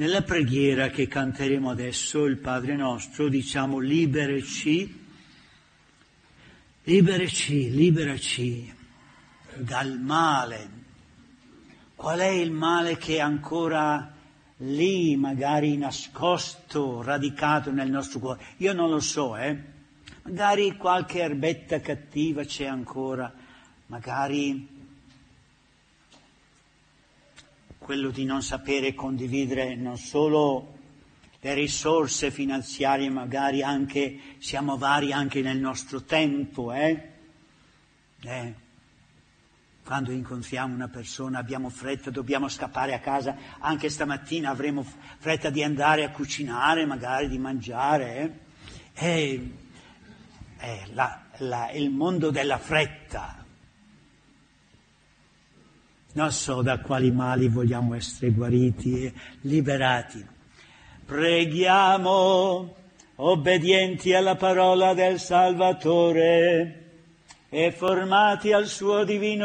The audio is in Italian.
Nella preghiera che canteremo adesso, il Padre nostro, diciamo liberaci dal male. Qual è il male che è ancora lì, magari nascosto, radicato nel nostro cuore? Io non lo so, Magari qualche erbetta cattiva c'è ancora, magari quello di non sapere condividere non solo le risorse finanziarie, magari anche, siamo vari anche nel nostro tempo, Quando incontriamo una persona abbiamo fretta, dobbiamo scappare a casa, anche stamattina avremo fretta di andare a cucinare, magari di mangiare, il mondo della fretta. Non so da quali mali vogliamo essere guariti e liberati. Preghiamo, obbedienti alla parola del Salvatore e formati al suo divino